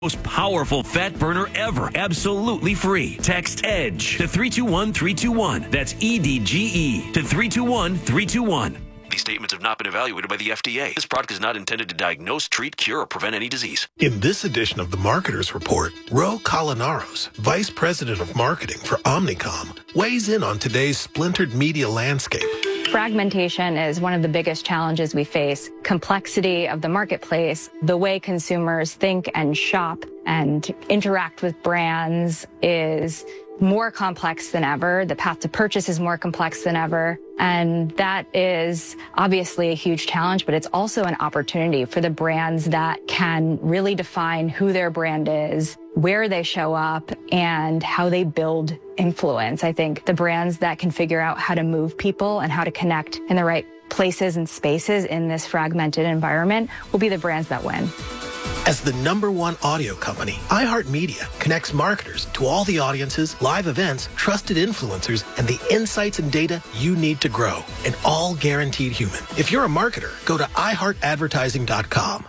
Most powerful fat burner ever. Absolutely free. Text EDGE to 321321. That's EDGE to 321321. These statements have not been evaluated by the FDA. This product is not intended to diagnose, treat, cure, or prevent any disease. In this edition of the Marketer's Report, Ro Colinaros, Vice President of Marketing for Omnicom, weighs in on today's splintered media landscape. Fragmentation is one of the biggest challenges we face. Complexity of the marketplace, the way consumers think and shop and interact with brands is more complex than ever. The path to purchase is more complex than ever. And that is obviously a huge challenge, but it's also an opportunity for the brands that can really define who their brand is, where they show up, and how they build influence. I think the brands that can figure out how to move people and how to connect in the right places and spaces in this fragmented environment will be the brands that win. As the #1 audio company, iHeartMedia connects marketers to all the audiences, live events, trusted influencers, and the insights and data you need to grow, and all guaranteed human. If you're a marketer, go to iHeartAdvertising.com.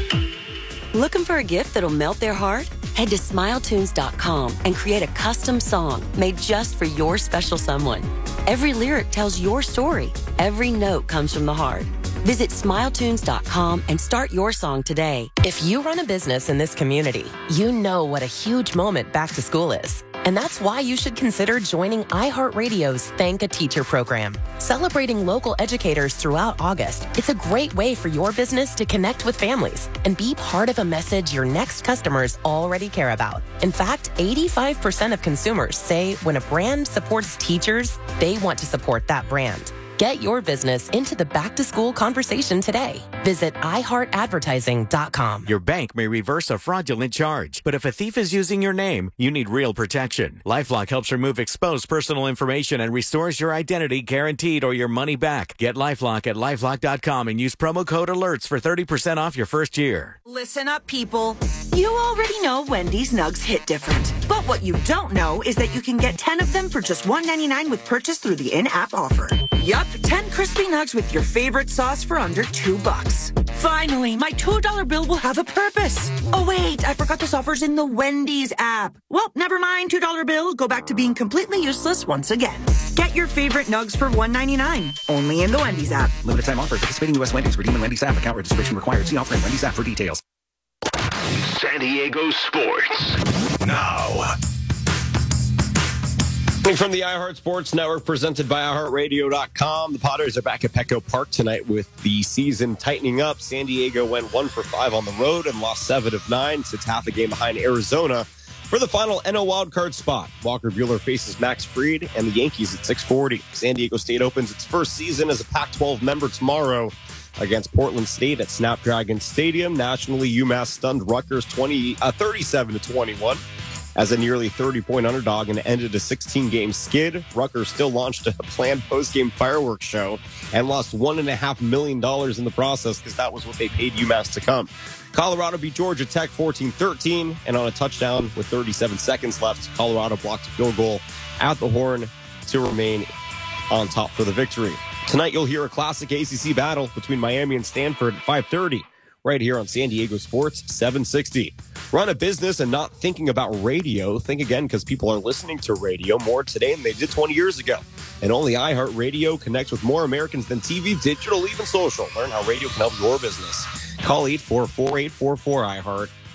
Looking for a gift that'll melt their heart? Head to SmileTunes.com and create a custom song made just for your special someone. Every lyric tells your story. Every note comes from the heart. Visit SmileTunes.com and start your song today. If you run a business in this community, you know what a huge moment back to school is. And that's why you should consider joining iHeartRadio's Thank a Teacher program. Celebrating local educators throughout August, it's a great way for your business to connect with families and be part of a message your next customers already care about. In fact, 85% of consumers say when a brand supports teachers, they want to support that brand. Get your business into the back-to-school conversation today. Visit iHeartAdvertising.com. Your bank may reverse a fraudulent charge, but if a thief is using your name, you need real protection. LifeLock helps remove exposed personal information and restores your identity guaranteed or your money back. Get LifeLock at LifeLock.com and use promo code ALERTS for 30% off your first year. Listen up, people. You already know Wendy's Nugs hit different. But what you don't know is that you can get 10 of them for just $1.99 with purchase through the in-app offer. Yup, 10 crispy nugs with your favorite sauce for under $2. Finally, my $2 bill will have a purpose. Oh wait, I forgot this offer's in the Wendy's app. Well, never mind, $2 bill. Go back to being completely useless once again. Get your favorite nugs for $1.99. Only in the Wendy's app. Limited time offer. Participating U.S. Wendy's. Redeem in Wendy's app. Account registration required. See offer in Wendy's app for details. San Diego Sports. Now. From the iHeart Sports Network, presented by iHeartRadio.com. The Padres are back at Petco Park tonight with the season tightening up. San Diego went 1 for 5 on the road and lost 7 of 9. Sits half a game behind Arizona for the final NL wildcard spot. Walker Buehler faces Max Fried and the Yankees at 6:40. San Diego State opens its first season as a Pac-12 member tomorrow against Portland State at Snapdragon Stadium. Nationally, UMass stunned Rutgers 37-21. As a nearly 30-point underdog and ended a 16-game skid. Rutgers still launched a planned post-game fireworks show and lost $1.5 million in the process because that was what they paid UMass to come. Colorado beat Georgia Tech 14-13, and on a touchdown with 37 seconds left, Colorado blocked a field goal at the Horn to remain on top for the victory. Tonight, you'll hear a classic ACC battle between Miami and Stanford at 5:30. Right here on San Diego Sports 760. Run a business and not thinking about radio. Think again, because people are listening to radio more today than they did 20 years ago. And only iHeartRadio connects with more Americans than TV, digital, even social. Learn how radio can help your business. Call 844-844-iHeart